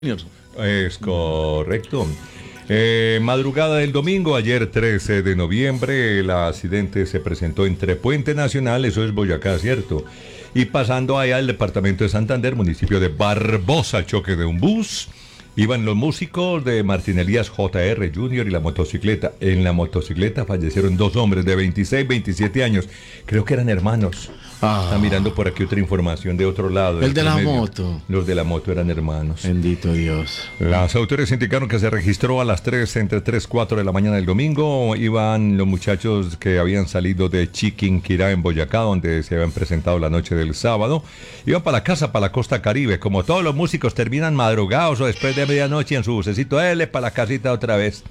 Es correcto. Madrugada del domingo, ayer 13 de noviembre, el accidente se presentó entre Puente Nacional, eso es Boyacá, ¿cierto? Y pasando allá al departamento de Santander, municipio de Barbosa, choque de un bus. Iban los músicos de Martín Elías J.R. Jr. y la motocicleta. En la motocicleta fallecieron dos hombres de 26, 27 años. Creo que eran hermanos. Está mirando por aquí otra información de otro lado. El de la moto. Los de la moto eran hermanos. Bendito Dios. Las autoridades indicaron que se registró a las 3, entre 3 y 4 de la mañana del domingo. Iban los muchachos que habían salido de Chiquinquirá en Boyacá, donde se habían presentado la noche del sábado. Iban para la casa, para la costa Caribe. Como todos los músicos terminan madrugados o después de medianoche en su bucecito, para la casita otra vez.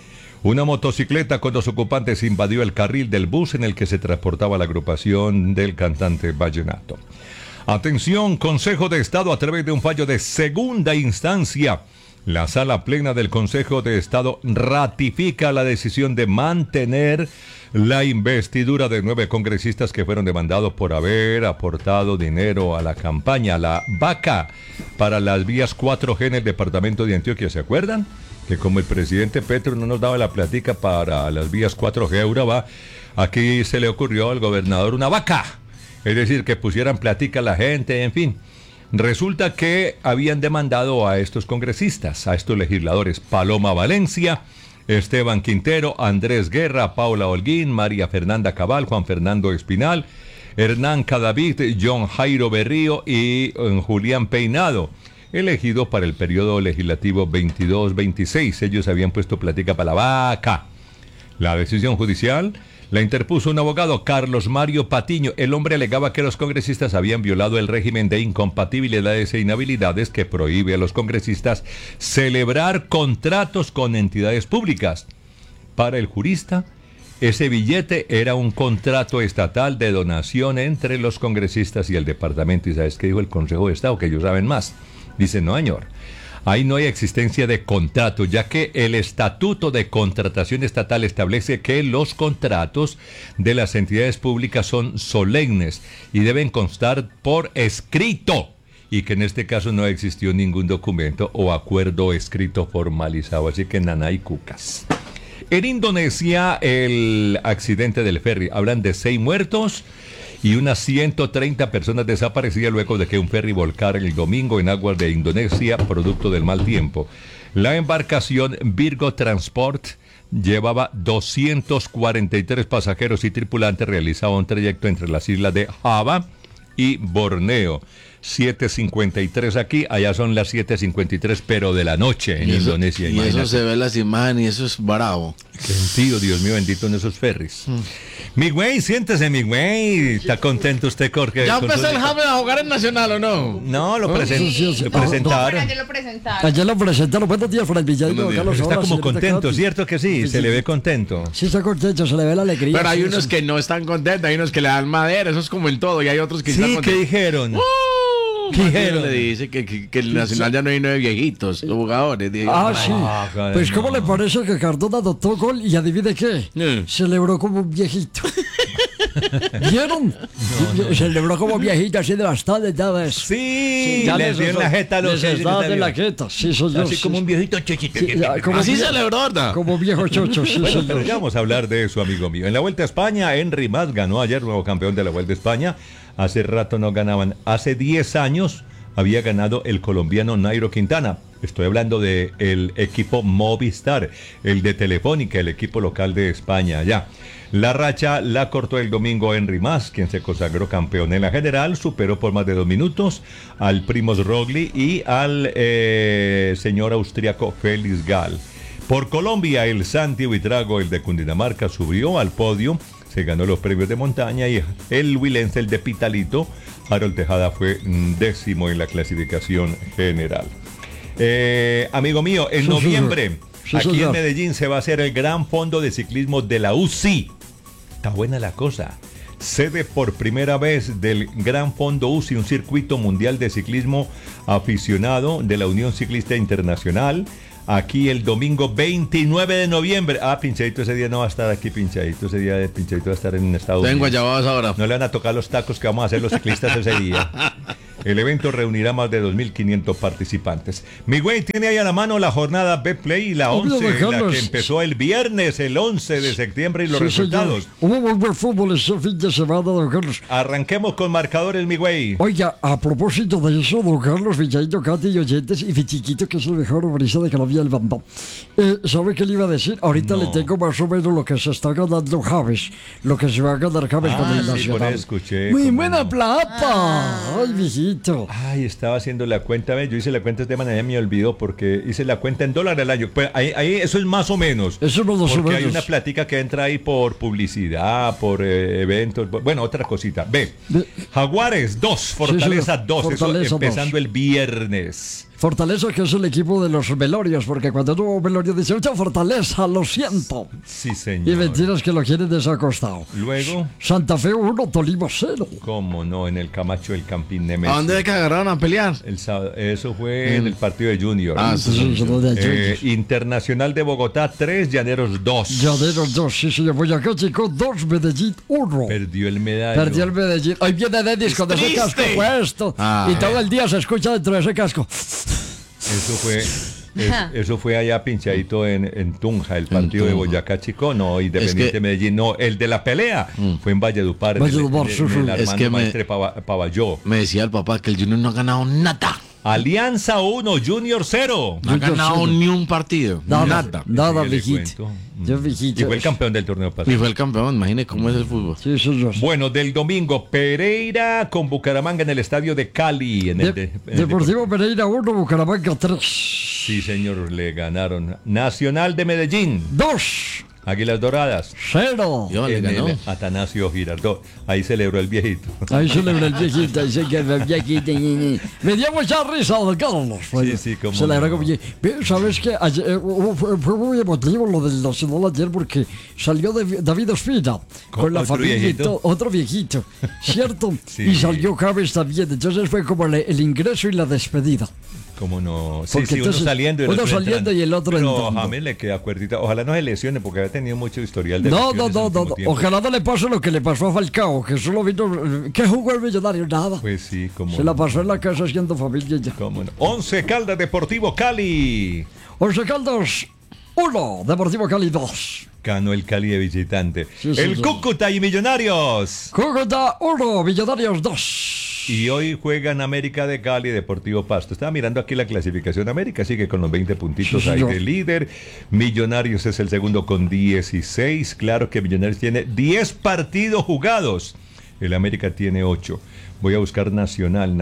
Una motocicleta con dos ocupantes invadió el carril del bus en el que se transportaba la agrupación del cantante vallenato. Atención, Consejo de Estado a través de un fallo de segunda instancia. La sala plena del Consejo de Estado ratifica la decisión de mantener la investidura de 9 congresistas que fueron demandados por haber aportado dinero a la campaña, la vaca, para las vías 4G en el departamento de Antioquia. ¿Se acuerdan? Que como el presidente Petro no nos daba la platica para las vías 4G Urabá, aquí se le ocurrió al gobernador una vaca. Es decir, que pusieran platica a la gente, en fin. Resulta que habían demandado a estos congresistas, a estos legisladores: Paloma Valencia, Esteban Quintero, Andrés Guerra, Paula Holguín, María Fernanda Cabal, Juan Fernando Espinal, Hernán Cadavid, John Jairo Berrío y Julián Peinado, elegido para el periodo legislativo 22-26. Ellos habían puesto platica para la vaca. La decisión judicial la interpuso un abogado, Carlos Mario Patiño. El hombre alegaba que los congresistas habían violado el régimen de incompatibilidades e inhabilidades que prohíbe a los congresistas celebrar contratos con entidades públicas. Para el jurista, ese billete era un contrato estatal de donación entre los congresistas y el departamento. ¿Y sabes qué dijo el Consejo de Estado? Que ellos saben más. Dice: no, señor, ahí no hay existencia de contrato, ya que el Estatuto de Contratación Estatal establece que los contratos de las entidades públicas son solemnes y deben constar por escrito, y que en este caso no existió ningún documento o acuerdo escrito formalizado, así que nanay cucas. En Indonesia, el accidente del ferry, hablan de 6 muertos y unas 130 personas desaparecidas luego de que un ferry volcara el domingo en aguas de Indonesia, producto del mal tiempo. La embarcación Virgo Transport llevaba 243 pasajeros y tripulantes, realizaba un trayecto entre las islas de Java y Borneo. 7:53 aquí, allá son las 7:53, pero de la noche en Indonesia. Y eso se ve las imágenes y eso es bravo. Qué sentido, Dios mío bendito, en esos ferries. Mi güey, siéntese, mi güey. ¿Está contento usted, Jorge? ¿Ya empezó el James a jugar en Nacional o no? No, lo presentaron. Ayer lo presentaron. Ayer lo presentaron. Buenos días, Fred Villaldo. Está como contento, ¿cierto que sí? Se le ve contento. Sí, está contento, se le ve la alegría. Pero hay unos que no están contentos, hay unos que le dan madera, eso es como en todo, y hay otros que están Sí, contentos. ¿qué dijeron? ¿Qué dijeron? Le dice que el Nacional ya no hay 9 viejitos, los jugadores. Sí. Caramba. Pues, ¿cómo le parece que Cardona adoptó gol y adivine qué? Celebró como un viejito. ¿Vieron? No. Celebró como viejito, así de bastante, ya ves. Sí, les dio en la jeta a los en la jeta, sí, señor. Así como un viejito chochito. Así celebró, ¿verdad? Como viejo chocho, sí, Bueno, señor. pero ya vamos a hablar de eso, amigo mío. En la Vuelta a España, Henry Mas ganó ayer, nuevo campeón de la Vuelta a España. Hace rato no ganaban. Hace 10 años había ganado el colombiano Nairo Quintana. Estoy hablando del equipo Movistar, el de Telefónica, el equipo local de España allá. La racha la cortó el domingo Henry Mas, quien se consagró campeón en la general, superó por más de 2 minutos al Primož Roglič y al señor austriaco Felix Gall. Por Colombia, el Santi Buitrago, el de Cundinamarca, subió al podio, se ganó los premios de montaña, y el huilense, el de Pitalito, Harold Tejada, fue 10º en la clasificación general. Amigo mío, en noviembre, aquí en Medellín se va a hacer el Gran Fondo de Ciclismo de la UCI. Está buena la cosa. Sede por primera vez del Gran Fondo UCI, un circuito mundial de ciclismo aficionado de la Unión Ciclista Internacional. Aquí el domingo 29 de noviembre. Pinchadito ese día no va a estar aquí, Pinchadito. Ese día de Pinchadito va a estar en Estados Unidos. Tengo Guayabadas ahora. No le van a tocar los tacos que vamos a hacer los ciclistas ese día. El evento reunirá más de 2.500 participantes. Mi güey tiene ahí a la mano la jornada Betplay y la 11, la que empezó el viernes, el 11 de septiembre y los resultados. Hubo muy buen fútbol ese fin de semana, don Carlos. Arranquemos con marcadores, mi güey. Oiga, a propósito de eso, don Carlos, Villadito, Katy y oyentes, y mi chiquito, que es el mejor humorista de Colombia, el Bambam. ¿Sabe qué le iba a decir? Ahorita le tengo más o menos lo que se está ganando Javes, lo que se va a ganar Javes con el Nacional. Escuché. Muy buena plata. Ay, viejito. Ay, estaba haciendo la cuenta, yo hice la cuenta de manera, me olvidó porque hice la cuenta en dólares al año. Pues ahí eso es más o menos. Eso no lo porque menos. Hay una plática que entra ahí por publicidad, por eventos, bueno, otra cosita. Ve, Jaguares 2, Fortaleza 2, Fortaleza eso empezando 2. el viernes. Fortaleza, que es el equipo de los velorios, porque cuando tuvo un velorio dice, mucha Fortaleza, lo siento. Sí, señor. Y mentiras que lo quieren desacostado. Luego, Santa Fe 1, Tolima 0. cómo no, en el Camacho del Campín Nemesio. ¿A dónde es que agarraron a pelear? El sábado, eso fue en el partido de Junior. Internacional de Bogotá 3, Llaneros 2. Llaneros 2, sí, señor. Boyacá Chico 2, Medellín 1. Perdió el medallo. Perdió el Medellín. Hoy viene Dennis con ese casco puesto. Y todo el día se escucha dentro de ese casco. Eso fue allá pinchadito en Tunja, el partido de Boyacá Chico, no, Independiente Medellín, no, el de la pelea fue en Valledupar, en el Armando Maestre Pavalló. Me decía el papá que el Junior no ha ganado nada. Alianza 1, Junior 0. No ha ganado ni un partido. Nada, viejito. Y fue el campeón del torneo pasado. Y fue el campeón, imagine cómo es el fútbol. Sí, señor. Bueno, del domingo, Pereira con Bucaramanga en el estadio de Cali. Deportivo Pereira 1, Bucaramanga 3. Sí, señor, le ganaron. Nacional de Medellín 2. Águilas Doradas 0. Le ganó. El Atanasio Girardot. Ahí celebró el viejito. Ahí celebra el viejito, ahí se queda el viejito. Me dio mucha risa, don Carlos. Sí, como celebra no. como... ¿Sabes qué? Fue muy emotivo lo del Nacional ayer porque salió David Ospina con la familia viejito. y todo, otro viejito, ¿cierto? Sí. Y salió Javes también. Entonces fue como el ingreso y la despedida. ¿Cómo no? Sí, Porque uno entonces, saliendo y uno saliendo y el otro Pero entrando. James le queda cuerdita. Ojalá no se lesione porque ha tenido mucho historial de No. lesiones en el último tiempo. Ojalá no le pase lo que le pasó a Falcao, que solo vino... ¿Qué jugó el Millonario? Nada. Pues sí, como Se la pasó en la casa haciendo familia ya. ¿Cómo no? 11 Caldas Deportivo Cali. 11 Caldas 1, Deportivo Cali 2. Ganó el Cali de visitante. Sí, el sí. Cúcuta y Millonarios. Cúcuta 1, Millonarios 2. Y hoy juegan América de Cali y Deportivo Pasto. Estaba mirando aquí la clasificación. América sigue con los 20 puntitos Sí, ahí señor. de líder. Millonarios es el segundo con 16. Claro que Millonarios tiene 10 partidos jugados. El América tiene 8. Voy a buscar Nacional.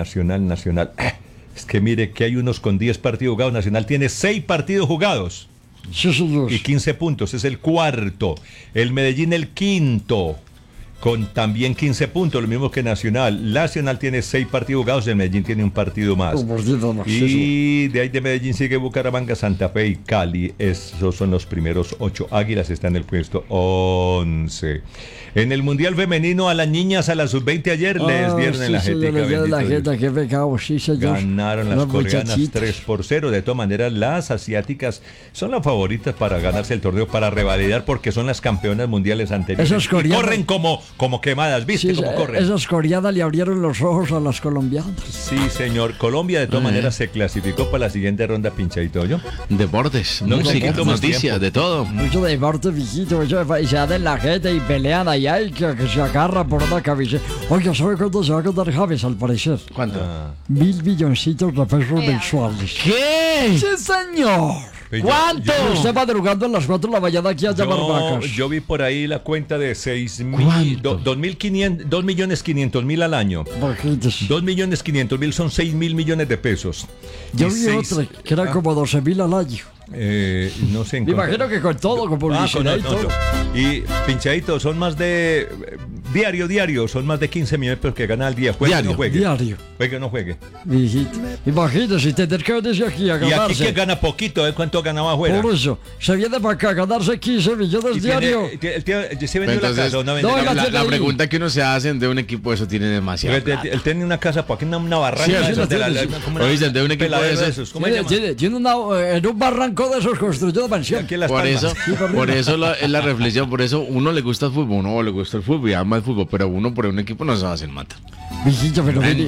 Es que mire que hay unos con 10 partidos jugados. Nacional tiene 6 partidos jugados. Sí, señor. Y 15 puntos, es el cuarto. El Medellín el quinto, con también 15 puntos, lo mismo que Nacional. Nacional tiene 6 partidos jugados, el Medellín tiene un partido más. Un partido más, Y de ahí de Medellín sigue Bucaramanga, Santa Fe y Cali. Esos son los primeros 8. Águilas está en el puesto 11. En el Mundial Femenino a las niñas, a las sub-20 ayer les dieron en la jetica. Les dieron la bendito jeta, qué pecado, sí, señor. Ganaron las coreanas 3-0. De todas maneras, las asiáticas son las favoritas para ganarse el torneo, para revalidar, porque son las campeonas mundiales anteriores. Esas Y coreanas- corren como quemadas, ¿viste Sí, cómo corren? esas coreanas le abrieron los ojos a las colombianas. Sí, señor. Colombia, de todas maneras, se clasificó para la siguiente ronda, pinchadito yo. Deportes, No música, poquito más noticias, tiempo. de todo. Mucho deporte, viejito, y se dan en la gente y pelean allá y que se agarran por una camiseta. Oiga, ¿sabe cuánto se va a ganar Javes, al parecer? ¿Cuánto? 1.000 milloncitos de pesos mensuales. ¿Qué? ¡Sí, señor! Pues ¿Cuánto? Usted madrugando a las 4 de la mañana aquí a llamar vacas. Yo vi por ahí la cuenta de 6.000, ¿Cuánto? 2.500.000 al año. Bajitos. 2.500.000 son 6.000 millones de pesos. Yo Y vi seis- otra que era como 12.000 al año. no sé en Me cuánto- imagino que con todo, con publicidad y todo. Y pinchadito, son más de diario, son más de 15 millones pesos que gana al día. Juegue o Diario. no juegue. Diario. Juegue o no juegue. Viejito. Imagínese tener que venirse aquí a Y aquí que ganarse. gana poquito, ¿eh? ¿Cuánto ganaba afuera? Por eso, se viene para acá a ganarse 15 millones Y tiene- diario. ¿Se vendió la Entonces, casa o no vendió no, la la casa? tiene La ahí. pregunta que uno se hace de un equipo, eso tiene demasiado. Él tiene una casa por aquí, una barranca. Sí, de sí, esas la de tiene, sí. como una- Oye, de un equipo peladero de esos. ¿Cómo se llama? Tiene en un barranco de esos construyó mansión. Aquí en Las Por Palmas. eso, por eso es la reflexión, por eso uno le gusta el fútbol, uno le gusta el fútbol y ama el fútbol, pero uno por un equipo no se va a hacer mata. Viejito, pero Gente ganando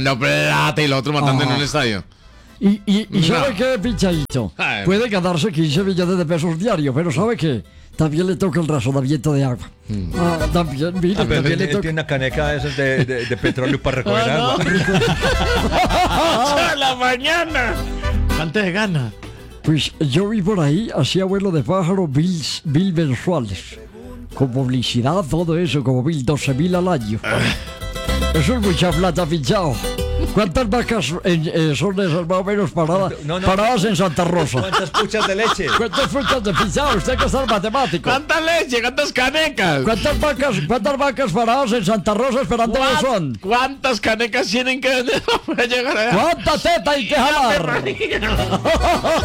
ganando plata y lo otro matando en un estadio. Y ¿sabe qué, Pinchadito? Ay. Puede ganarse 15 millones de pesos diarios, pero ¿sabe qué? También le toca el razonamiento de agua. También, mira, Pero también le él toca. tiene una caneca de esas de petróleo para recoger Ah, agua. ¡A la mañana! Antes de gana. Pues yo vi por ahí, así abuelo de pájaro, mil mensuales. Con publicidad, todo eso, como 12.000 al año. Eso es mucha plata, Pinchado. ¿Cuántas vacas son esas más o menos paradas en Santa Rosa? ¿Cuántas puchas de leche? ¿Cuántas frutas de Pinchado? Usted que es el matemático. ¿Cuánta leche? ¿Cuántas canecas? ¿Cuántas vacas paradas en Santa Rosa esperando que son? ¿Cuántas canecas tienen que vender para llegar allá? ¿Cuánta teta hay que jalar?